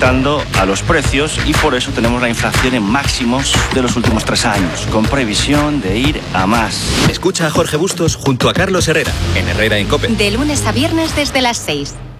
afectando a los precios y por eso tenemos la inflación en máximos de los últimos 3 años, con previsión de ir a más. Escucha a Jorge Bustos junto a Carlos Herrera, en Herrera en COPE. De lunes a viernes desde las 6.